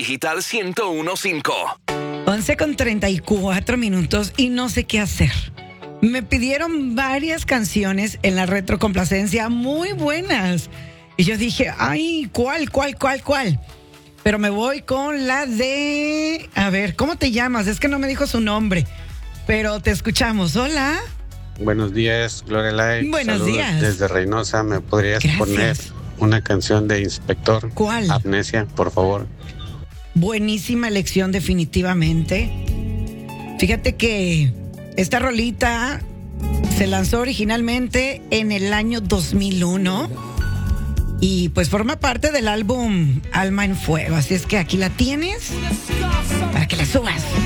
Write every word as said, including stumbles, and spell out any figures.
Digital ciento uno punto cinco. once con treinta y cuatro minutos y no sé qué hacer. Me pidieron varias canciones en la retrocomplacencia muy buenas. Y yo dije, ay, ¿cuál, cuál, cuál, cuál? Pero me voy con la de... A ver, ¿cómo te llamas? Es que no me dijo su nombre. Pero te escuchamos. Hola. Buenos días, Gloria Live. Buenos Saludos días. desde Reynosa. ¿Me podrías Gracias. poner una canción de Inspector? ¿Cuál? Amnesia, por favor. Buenísima elección, definitivamente. Fíjate que esta rolita se lanzó originalmente en el año dos mil uno y pues forma parte del álbum Alma en Fuego. Así es que aquí la tienes para que la subas.